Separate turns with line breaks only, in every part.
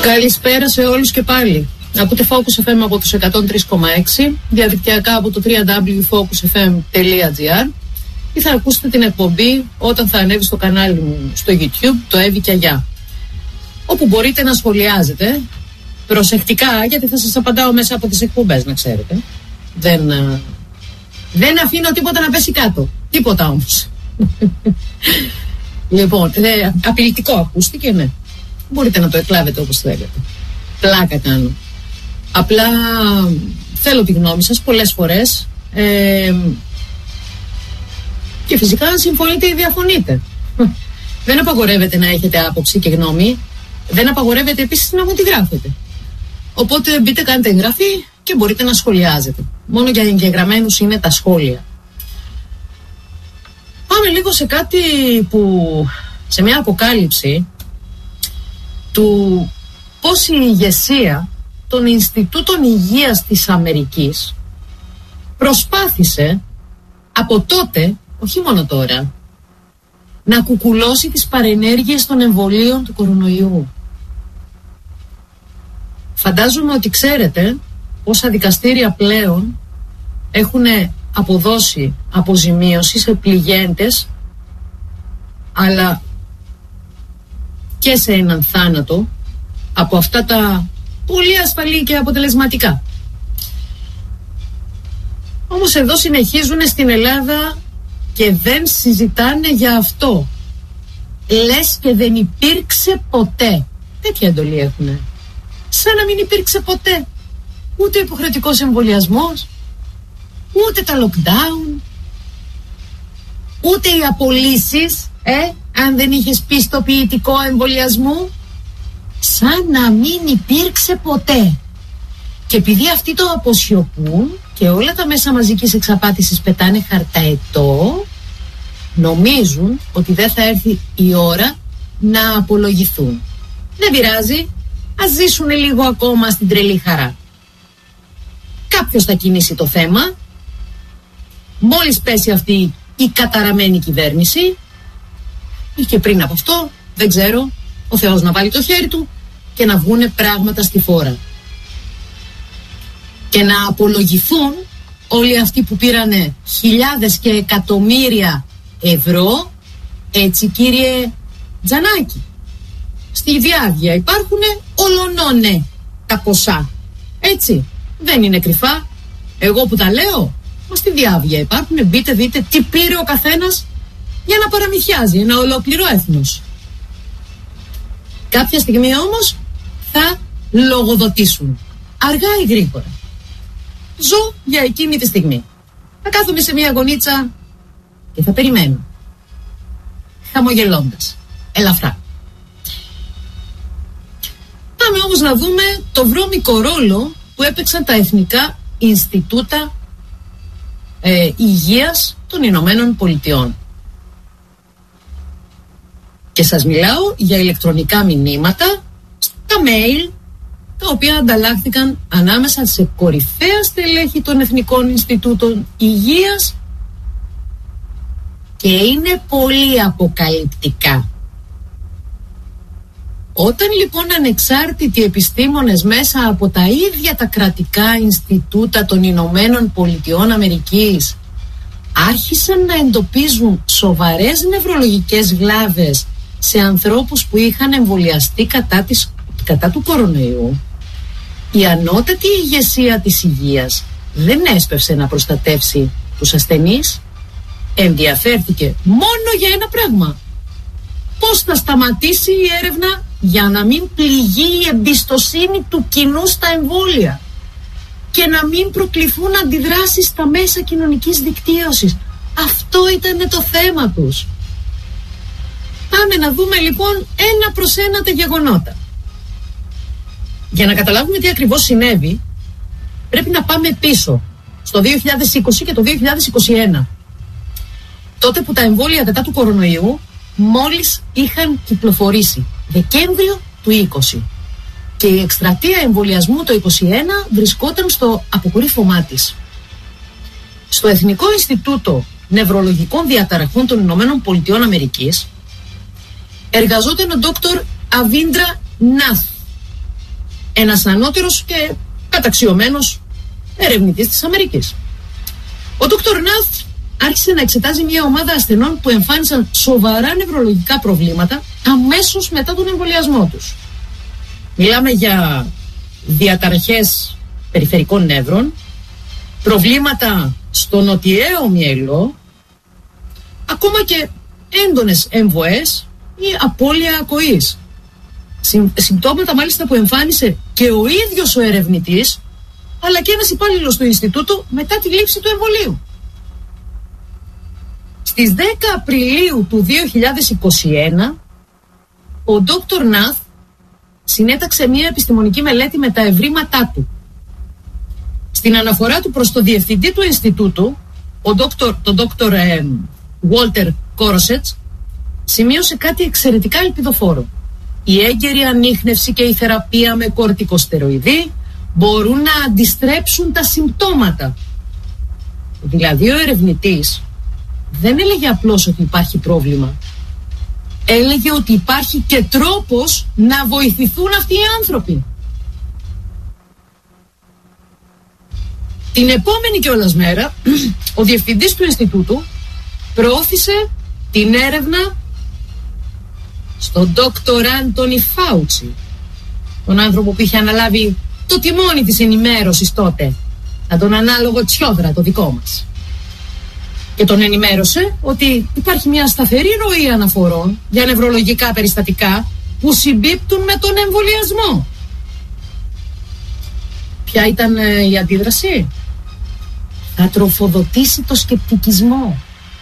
Καλησπέρα σε όλους και πάλι. Ακούτε Focus FM από τους 103,6, διαδικτυακά από το www.focusfm.gr ή θα ακούσετε την εκπομπή όταν θα ανέβει στο κανάλι μου στο YouTube, το Εύη και Αγιά, όπου μπορείτε να σχολιάζετε προσεκτικά, γιατί θα σας απαντάω μέσα από τις εκπομπές, να ξέρετε. Δεν αφήνω τίποτα να πέσει κάτω. Τίποτα όμως. Λοιπόν, απειλητικό ακούστηκε, ναι. Μπορείτε να το εκλάβετε όπως θέλετε. Πλάκα κάνω. Απλά θέλω τη γνώμη σας πολλές φορές και φυσικά αν συμφωνείτε ή διαφωνείτε. Δεν απαγορεύεται να έχετε άποψη και γνώμη. Δεν απαγορεύεται επίσης να μου τη γράφετε. Οπότε μπείτε, κάντε εγγραφή και μπορείτε να σχολιάζετε. Μόνο για εγγεγραμμένους είναι τα σχόλια. Πάμε λίγο σε κάτι σε μια αποκάλυψη του πώς η ηγεσία των Ινστιτούτων Υγείας της Αμερικής προσπάθησε από τότε, όχι μόνο τώρα, να κουκουλώσει τις παρενέργειες των εμβολίων του κορονοϊού. Φαντάζομαι ότι ξέρετε πόσα δικαστήρια πλέον έχουν αποδώσει αποζημίωση σε πληγέντες, αλλά και σε έναν θάνατο από αυτά τα πολύ ασφαλή και αποτελεσματικά. Όμως εδώ συνεχίζουν στην Ελλάδα και δεν συζητάνε για αυτό. Λες και δεν υπήρξε ποτέ. Τέτοια εντολή έχουνε. Σαν να μην υπήρξε ποτέ. Ούτε υποχρεωτικός εμβολιασμός, ούτε τα lockdown, ούτε οι απολύσεις, αν δεν είχες πιστοποιητικό εμβολιασμού. Σαν να μην υπήρξε ποτέ. Και επειδή αυτοί το αποσιωπούν και όλα τα μέσα μαζικής εξαπάτησης πετάνε χαρταετό, νομίζουν ότι δεν θα έρθει η ώρα να απολογηθούν. Δεν πειράζει, ας ζήσουν λίγο ακόμα στην τρελή χαρά. Κάποιος θα κινήσει το θέμα. Μόλις πέσει αυτή η καταραμένη κυβέρνηση, ή και πριν από αυτό, δεν ξέρω, ο Θεός να βάλει το χέρι του και να βγούνε πράγματα στη φόρα. Και να απολογηθούν όλοι αυτοί που πήρανε χιλιάδες και εκατομμύρια ευρώ, έτσι κύριε Τζανάκη. Στη διάβγεια υπάρχουνε ολονώνε τα ποσά. Έτσι, δεν είναι κρυφά. Εγώ που τα λέω, μα στη διάβγεια υπάρχουνε, μπείτε δείτε τι πήρε ο καθένας για να παραμυθιάζει ένα ολόκληρο έθνος. Κάποια στιγμή όμως θα λογοδοτήσουν. Αργά ή γρήγορα. Ζω για εκείνη τη στιγμή. Θα κάθομαι σε μια γωνίτσα και θα περιμένω. Χαμογελώντας. Ελαφρά. Πάμε όμως να δούμε το βρώμικο ρόλο που έπαιξαν τα Εθνικά Ινστιτούτα Υγείας των Ηνωμένων Πολιτειών. Και σας μιλάω για ηλεκτρονικά μηνύματα, τα mail, τα οποία ανταλλάχθηκαν ανάμεσα σε κορυφαία στελέχη των Εθνικών Ινστιτούτων Υγείας και είναι πολύ αποκαλυπτικά. Όταν λοιπόν ανεξάρτητοι επιστήμονες μέσα από τα ίδια τα κρατικά Ινστιτούτα των Ηνωμένων Πολιτειών Αμερικής άρχισαν να εντοπίζουν σοβαρές νευρολογικές βλάβες σε ανθρώπους που είχαν εμβολιαστεί κατά του κορονοϊού, η ανώτατη ηγεσία της υγείας δεν έσπευσε να προστατεύσει τους ασθενείς. Ενδιαφέρθηκε μόνο για ένα πράγμα: πώς θα σταματήσει η έρευνα για να μην πληγεί η εμπιστοσύνη του κοινού στα εμβόλια και να μην προκληθούν αντιδράσεις στα μέσα κοινωνικής δικτύωσης. Αυτό ήταν το θέμα τους. Πάμε να δούμε λοιπόν ένα προς ένα τα γεγονότα. Για να καταλάβουμε τι ακριβώς συνέβη, πρέπει να πάμε πίσω στο 2020 και το 2021. Τότε που τα εμβόλια κατά του κορονοϊού μόλις είχαν κυκλοφορήσει, Δεκέμβριο του 20. Και η εκστρατεία εμβολιασμού το 2021 βρισκόταν στο αποκορύφωμά της. Στο Εθνικό Ινστιτούτο Νευρολογικών Διαταραχών των Ηνωμένων Πολιτειών Αμερικής εργαζόταν ο Dr. Αβίντρα Ναθ, ένας ανώτερος και καταξιωμένος ερευνητής της Αμερικής. Ο Dr. Nath άρχισε να εξετάζει μια ομάδα ασθενών που εμφάνισαν σοβαρά νευρολογικά προβλήματα αμέσως μετά τον εμβολιασμό τους. Μιλάμε για διαταραχές περιφερικών νεύρων, προβλήματα στο νοτιαίο μυελό, ακόμα και έντονες εμβοές ή απώλεια ακοής. Συμπτώματα μάλιστα που εμφάνισε και ο ίδιος ο ερευνητής, αλλά και ένας υπάλληλος του Ινστιτούτου μετά τη λήψη του εμβολίου. Στις 10 Απριλίου του 2021, ο Dr. Nath συνέταξε μια επιστημονική μελέτη με τα ευρήματά του. Στην αναφορά του προς το διευθυντή του Ινστιτούτου, τον Dr. Walter Korosets, σημείωσε κάτι εξαιρετικά ελπιδοφόρο. Η έγκαιρη ανίχνευση και η θεραπεία με κορτικοστεροειδή μπορούν να αντιστρέψουν τα συμπτώματα. Δηλαδή ο ερευνητής δεν έλεγε απλώς ότι υπάρχει πρόβλημα. Έλεγε ότι υπάρχει και τρόπος να βοηθηθούν αυτοί οι άνθρωποι. Την επόμενη κιόλας μέρα, ο διευθυντής του Ινστιτούτου προώθησε την έρευνα στον Dr. Anthony Fauci, τον άνθρωπο που είχε αναλάβει το τιμόνι της ενημέρωσης τότε, σαν τον ανάλογο Τσιόδρα, το δικό μας. Και τον ενημέρωσε ότι υπάρχει μια σταθερή ροή αναφορών για νευρολογικά περιστατικά που συμπίπτουν με τον εμβολιασμό. Ποια ήταν η αντίδραση? Θα τροφοδοτήσει το σκεπτικισμό.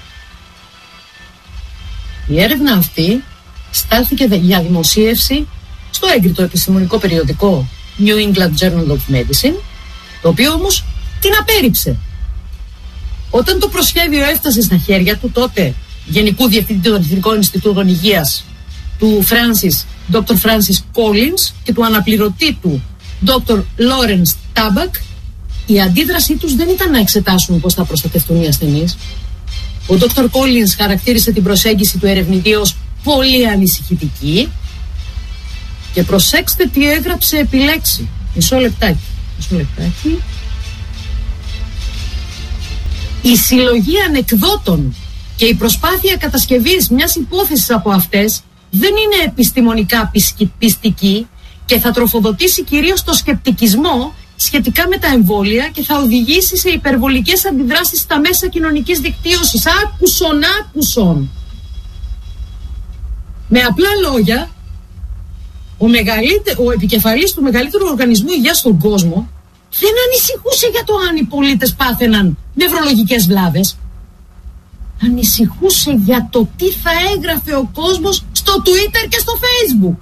Η έρευνα αυτή στάλθηκε για δημοσίευση στο έγκριτο επιστημονικό περιοδικό New England Journal of Medicine, το οποίο όμως την απέρριψε. Όταν το προσχέδιο έφτασε στα χέρια του τότε Γενικού Διευθυντή των Εθνικών Ινστιτούτων Υγείας του Dr. Francis Collins και του αναπληρωτή του Dr. Lawrence Tabak, η αντίδρασή τους δεν ήταν να εξετάσουν πώς θα προστατευτούν οι ασθενείς. Ο Dr. Collins χαρακτήρισε την προσέγγιση του ερευνητή ως πολύ ανησυχητική και προσέξτε τι έγραψε επιλέξει. Μισό λεπτάκι. Η συλλογή ανεκδότων και η προσπάθεια κατασκευής μιας υπόθεσης από αυτές δεν είναι επιστημονικά πιστική και θα τροφοδοτήσει κυρίως το σκεπτικισμό σχετικά με τα εμβόλια και θα οδηγήσει σε υπερβολικές αντιδράσεις στα μέσα κοινωνικής δικτύωσης. Άκουσον. Με απλά λόγια, ο επικεφαλής του μεγαλύτερου οργανισμού υγείας στον κόσμο δεν ανησυχούσε για το αν οι πολίτες πάθαιναν νευρολογικές βλάβες. Ανησυχούσε για το τι θα έγραφε ο κόσμος στο Twitter και στο Facebook.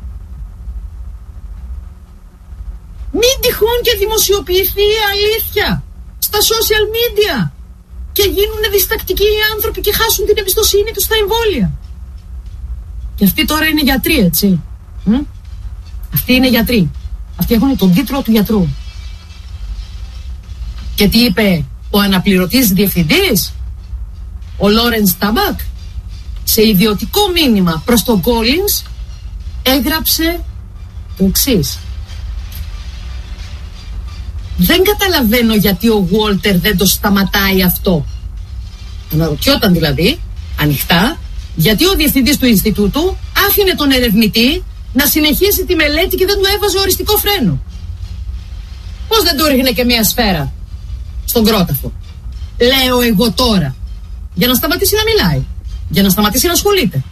Μην τυχόν και δημοσιοποιηθεί η αλήθεια στα social media και γίνουν διστακτικοί οι άνθρωποι και χάσουν την εμπιστοσύνη τους στα εμβόλια. Και αυτοί τώρα είναι γιατροί, έτσι. Αυτοί είναι γιατροί. Αυτοί έχουν τον τίτλο του γιατρού. Και τι είπε ο αναπληρωτής διευθυντής, ο Λόρενς Ταμπάκ? Σε ιδιωτικό μήνυμα προς τον Collins έγραψε το εξής: δεν καταλαβαίνω γιατί ο Walter δεν το σταματάει αυτό. Αναρωτιόταν δηλαδή ανοιχτά γιατί ο διευθυντής του Ινστιτούτου άφηνε τον ερευνητή να συνεχίσει τη μελέτη και δεν του έβαζε οριστικό φρένο. Πώς δεν του ρίχνε και μια σφαίρα στον κρόταφο? Λέω εγώ τώρα, για να σταματήσει να μιλάει, για να σταματήσει να ασχολείται.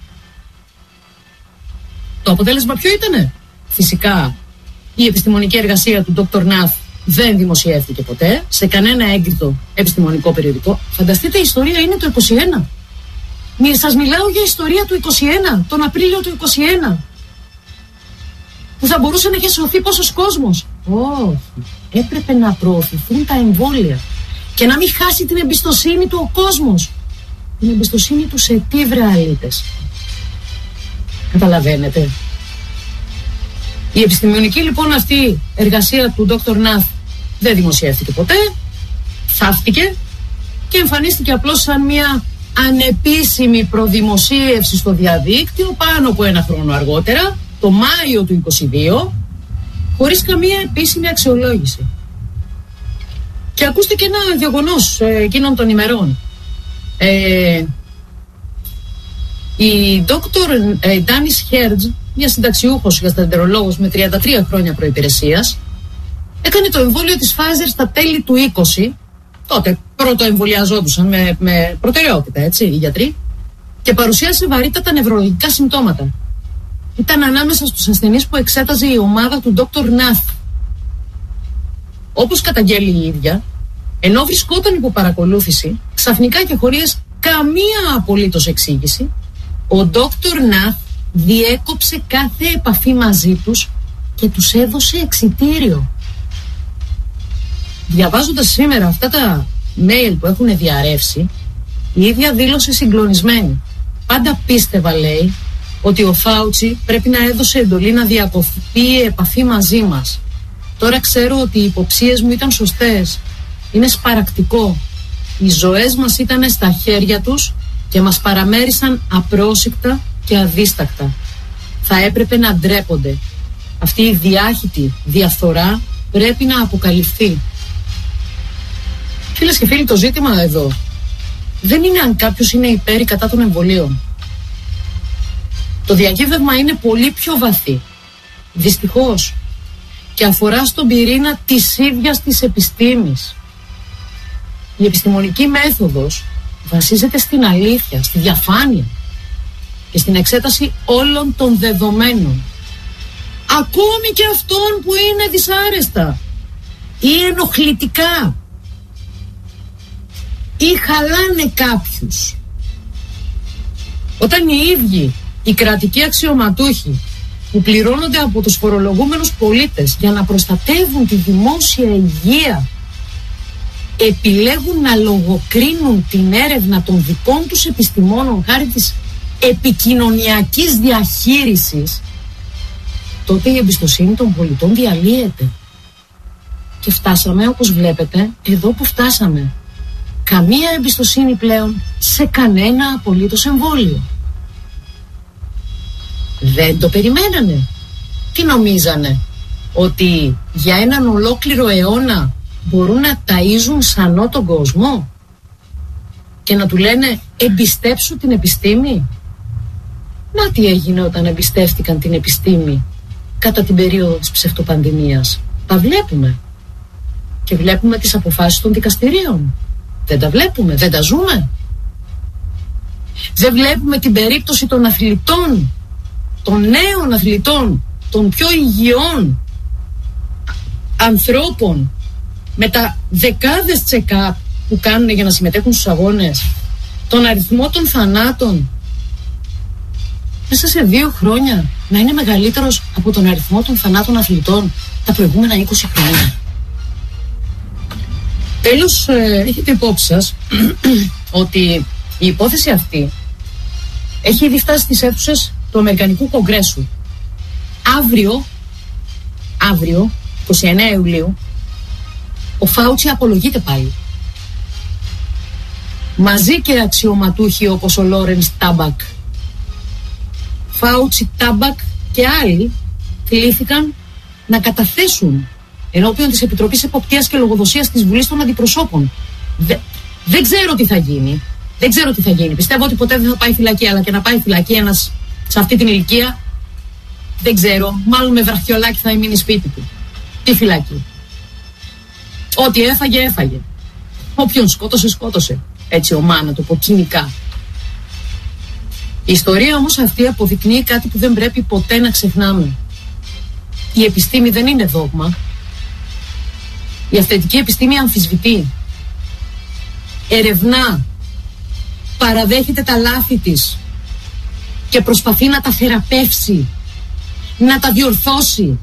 Το αποτέλεσμα ποιο ήτανε? Φυσικά η επιστημονική εργασία του Dr. Nath δεν δημοσιεύθηκε ποτέ σε κανένα έγκριτο επιστημονικό περιοδικό. Φανταστείτε, η ιστορία είναι το 21. Σας μιλάω για ιστορία του 21, τον Απρίλιο του 21, που θα μπορούσε να έχει σωθεί πόσος κόσμος. Όχι, έπρεπε να προωθηθούν τα εμβόλια και να μην χάσει την εμπιστοσύνη του ο κόσμος. Την εμπιστοσύνη του σε τι, βρε αλήτες? Καταλαβαίνετε? Η επιστημονική λοιπόν αυτή εργασία του Dr. Nath δεν δημοσιεύτηκε ποτέ, θαύτηκε και εμφανίστηκε απλώς σαν μια ανεπίσημη προδημοσίευση στο διαδίκτυο πάνω από ένα χρόνο αργότερα, το Μάιο του 22, χωρίς καμία επίσημη αξιολόγηση. Και ακούστε και ένα γεγονός εκείνων των ημερών. Η Dr. Ντάνις Χέρτζ, μια συνταξιούχος γαστρεντερολόγος με 33 χρόνια προϋπηρεσίας, έκανε το εμβόλιο της Pfizer στα τέλη του 20. Τότε πρωτοεμβολιαζόντουσαν με προτεραιότητα, έτσι, οι γιατροί, και παρουσίασε βαρύτατα νευρολογικά συμπτώματα. Ήταν ανάμεσα στους ασθενείς που εξέταζε η ομάδα του Dr. Nath. Όπως καταγγέλει η ίδια, ενώ βρισκόταν υπό παρακολούθηση, ξαφνικά και χωρίς καμία απολύτως εξήγηση, ο Dr. Nath διέκοψε κάθε επαφή μαζί τους και τους έδωσε εξιτήριο. Διαβάζοντας σήμερα αυτά τα mail που έχουν διαρρεύσει, η ίδια δήλωσε συγκλονισμένη. Πάντα πίστευα, λέει, ότι ο Φάουτσι πρέπει να έδωσε εντολή να διακοπεί η επαφή μαζί μας. Τώρα ξέρω ότι οι υποψίες μου ήταν σωστές. Είναι σπαρακτικό. Οι ζωές μας ήταν στα χέρια τους και μας παραμέρισαν απρόσεκτα και αδίστακτα. Θα έπρεπε να ντρέπονται. Αυτή η διάχυτη διαφθορά πρέπει να αποκαλυφθεί. Φίλες και φίλοι, το ζήτημα εδώ δεν είναι αν κάποιος είναι υπέρ ή κατά των εμβολίων. Το διακύβευμα είναι πολύ πιο βαθύ, δυστυχώς, και αφορά στον πυρήνα της ίδιας της επιστήμης. Η επιστημονική μέθοδος βασίζεται στην αλήθεια, στη διαφάνεια και στην εξέταση όλων των δεδομένων. Ακόμη και αυτών που είναι δυσάρεστα ή ενοχλητικά ή χαλάνε κάποιους. Όταν οι ίδιοι οι κρατικοί αξιωματούχοι που πληρώνονται από τους φορολογούμενους πολίτες για να προστατεύουν τη δημόσια υγεία επιλέγουν να λογοκρίνουν την έρευνα των δικών τους επιστημόνων χάρη της επικοινωνιακής διαχείρισης, τότε η εμπιστοσύνη των πολιτών διαλύεται. Και φτάσαμε, όπως βλέπετε, εδώ που φτάσαμε. Καμία εμπιστοσύνη πλέον σε κανένα απολύτως εμβόλιο. Δεν το περιμένανε. Τι νομίζανε? Ότι για έναν ολόκληρο αιώνα μπορούν να ταΐζουν σανό τον κόσμο και να του λένε εμπιστέψου την επιστήμη? Να τι έγινε όταν εμπιστεύτηκαν την επιστήμη κατά την περίοδο της ψευτοπανδημίας. Τα βλέπουμε. Και βλέπουμε τις αποφάσεις των δικαστηρίων. Δεν τα βλέπουμε, δεν τα ζούμε. Δεν βλέπουμε την περίπτωση των αθλητών, των νέων αθλητών, των πιο υγιών ανθρώπων, με τα δεκάδες check-up που κάνουν για να συμμετέχουν στους αγώνες, τον αριθμό των θανάτων μέσα σε 2 χρόνια να είναι μεγαλύτερος από τον αριθμό των θανάτων αθλητών τα προηγούμενα 20 χρόνια. Τέλος, έχετε υπόψη σας ότι η υπόθεση αυτή έχει ήδη φτάσει στις αίθουσες του Αμερικανικού Κογκρέσου. Αύριο, 29 Ιουλίου, ο Φάουτσι απολογείται πάλι. Μαζί και αξιωματούχοι όπως ο Λόρενς Τάμπακ. Φάουτσι, Τάμπακ και άλλοι κλήθηκαν να καταθέσουν ενώπιον της Επιτροπής Εποπτείας και Λογοδοσίας της Βουλής των Αντιπροσώπων. Δεν ξέρω τι θα γίνει. Πιστεύω ότι ποτέ δεν θα πάει φυλακή, αλλά και να πάει φυλακή ένας σε αυτή την ηλικία, δεν ξέρω. Μάλλον με βραχιολάκι θα μείνει σπίτι του. Τι φυλακή? Ό,τι έφαγε. Όποιον σκότωσε. Έτσι ομάνα το πω κοινικά. Η ιστορία όμως αυτή αποδεικνύει κάτι που δεν πρέπει ποτέ να ξεχνάμε. Η επιστήμη δεν είναι δόγμα. Η αυθεντική επιστήμη αμφισβητεί, ερευνά, παραδέχεται τα λάθη της και προσπαθεί να τα θεραπεύσει, να τα διορθώσει.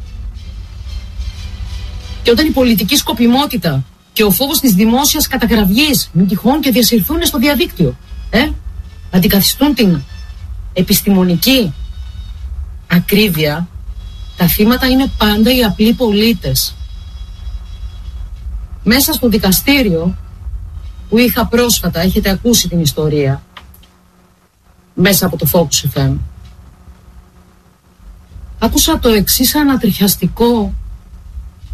Και όταν η πολιτική σκοπιμότητα και ο φόβος της δημόσιας καταγραφής μην τυχόν και διασυρθούν στο διαδίκτυο, αντικαθιστούν την επιστημονική ακρίβεια, τα θύματα είναι πάντα οι απλοί πολίτες. Μέσα στο δικαστήριο που είχα πρόσφατα, έχετε ακούσει την ιστορία μέσα από το Focus FM, άκουσα το εξής ανατριχιαστικό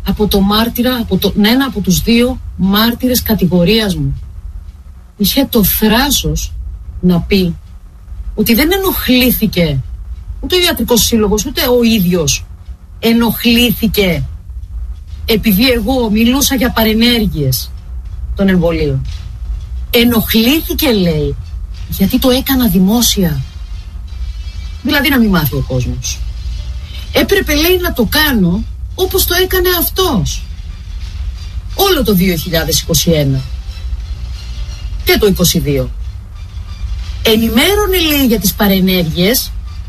από το μάρτυρα, ένα από τους δύο μάρτυρες κατηγορίας μου. Είχε το θράσος να πει ότι δεν ενοχλήθηκε ούτε ο Ιατρικός Σύλλογος ούτε ο ίδιος ενοχλήθηκε επειδή εγώ μιλούσα για παρενέργειες των εμβολίων. Ενοχλήθηκε, λέει, γιατί το έκανα δημόσια. Δηλαδή να μην μάθει ο κόσμος. Έπρεπε, λέει, να το κάνω όπως το έκανε αυτός όλο το 2021 και το 2022. Ενημέρωνε, λέει, για τις παρενέργειες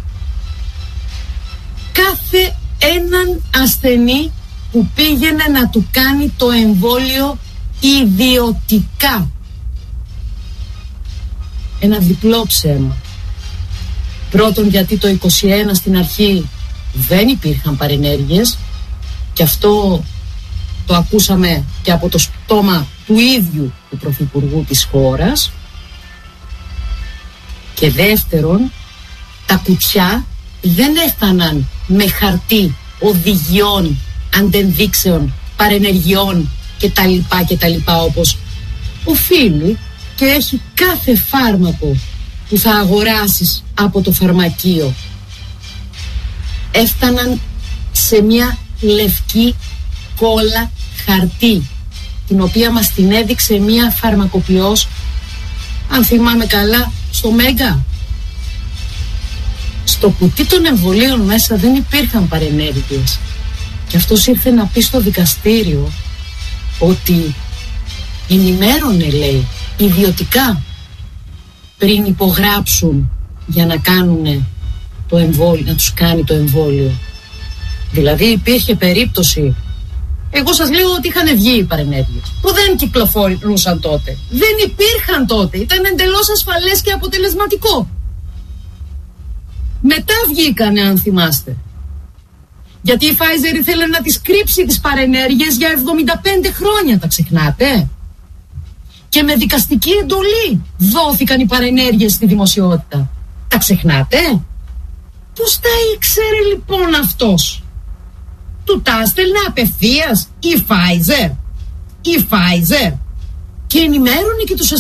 κάθε έναν ασθενή που πήγαινε να του κάνει το εμβόλιο ιδιωτικά. Ένα διπλό ψέμα. Πρώτον, γιατί το 2021 στην αρχή δεν υπήρχαν παρενέργειες και αυτό το ακούσαμε και από το στόμα του ίδιου του Πρωθυπουργού της χώρας. Και δεύτερον, τα κουτιά δεν έφταναν με χαρτί οδηγιών, αντενδείξεων, παρενεργειών κτλ. Όπως οφείλει και έχει κάθε φάρμακο που θα αγοράσεις από το φαρμακείο. Έφταναν σε μια λευκή κόλλα χαρτί, την οποία μας την έδειξε μια φαρμακοποιός, αν θυμάμαι καλά, στο Μέγκα. Στο κουτί των εμβολίων μέσα δεν υπήρχαν παρενέργειες. Και αυτός ήρθε να πει στο δικαστήριο ότι ενημέρωνε, λέει, ιδιωτικά πριν υπογράψουν για να κάνουν το εμβόλιο, να τους κάνει το εμβόλιο. Δηλαδή υπήρχε περίπτωση, εγώ σας λέω ότι είχαν βγει οι παρενέργειες που δεν κυκλοφορούσαν τότε. Δεν υπήρχαν τότε, ήταν εντελώς ασφαλές και αποτελεσματικό. Μετά βγήκανε, αν θυμάστε. Γιατί η Pfizer ήθελε να τις κρύψει τις παρενέργειες για 75 χρόνια, τα ξεχνάτε. Και με δικαστική εντολή δόθηκαν οι παρενέργειες στη δημοσιότητα. Τα ξεχνάτε. Πώς τα ήξερε λοιπόν αυτός? Του τα έστελνε απευθείας η Pfizer. Και ενημέρωνε και τους